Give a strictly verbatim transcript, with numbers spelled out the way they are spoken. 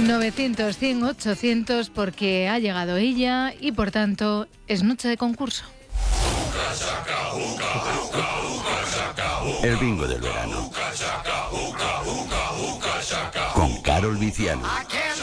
novecientos, cien, ochocientos porque ha llegado ella y por tanto es noche de concurso. El bingo del verano. Con Carol Viciano.